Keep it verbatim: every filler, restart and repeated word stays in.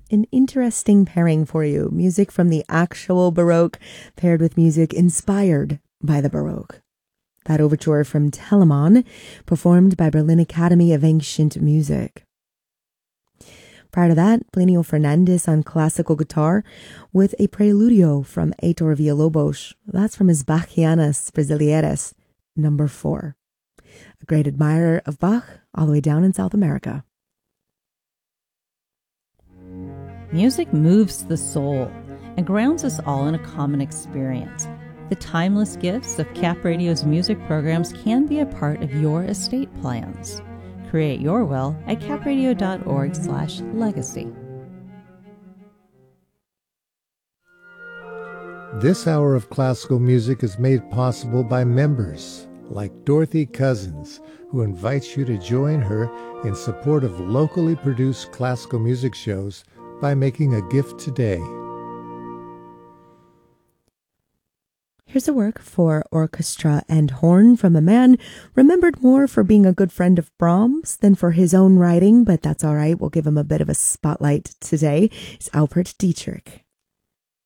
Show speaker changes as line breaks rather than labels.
an interesting pairing for you. Music from the actual Baroque paired with music inspired by the Baroque. That overture from Telemon, performed by Berlin Academy of Ancient Music. Prior to that, Plinio Fernandez on classical guitar with a preludio from Heitor Villalobos. That's from his Bachianas Brasileiras, number four. A great admirer of Bach all the way down in South America.
Music moves the soul and grounds us all in a common experience. The timeless gifts of Cap Radio's music programs can be a part of your estate plans. Create your will at capradio.org slash legacy.
This hour of classical music is made possible by members like Dorothy Cousins, who invites you to join her in support of locally produced classical music shows by making a gift today.
Here's a work for orchestra and horn from a man remembered more for being a good friend of Brahms than for his own writing, but that's all right. We'll give him a bit of a spotlight today. It's Alfred Dietrich.